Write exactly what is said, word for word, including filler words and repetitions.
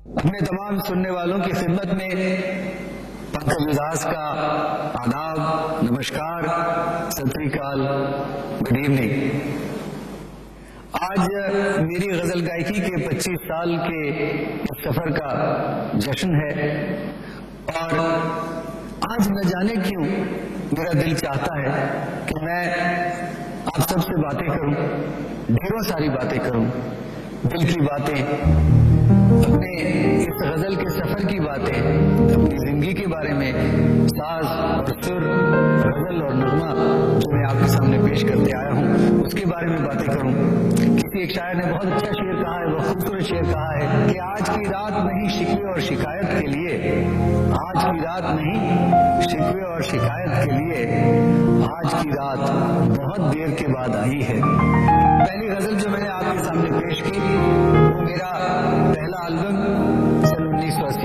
اپنے تمام سننے والوں کی خدمت میں پنکج اداس کا آداب، نمسکار، ست سری اکال، گڈ ایوننگ۔ آج میری غزل گائیکی کے پچیس سال کے اس سفر کا جشن ہے، اور آج نہ جانے کیوں میرا دل چاہتا ہے کہ میں آپ سب سے باتیں کروں، ڈھیروں ساری باتیں کروں، دل کی باتیں، اپنے اس غزل کے سفر کی باتیں، اپنی زندگی کے بارے میں، ساز اور سر، غزل اور نغمہ جو میں آپ کے سامنے پیش کرتے آیا ہوں اس کے بارے میں باتیں کروں۔ کسی ایک شاعر نے بہت اچھا شعر کہا ہے، وہ خوبصورت شعر کہا ہے کہ آج کی رات نہیں شکوے اور شکایت کے لیے، آج کی رات نہیں شکوے اور شکایت کے لیے، آج کی رات بہت دیر کے بعد آئی ہے۔ پہلی غزل جو میں نے آپ کے سامنے پیش کی وہ میرا پہلا البم سن انیس سو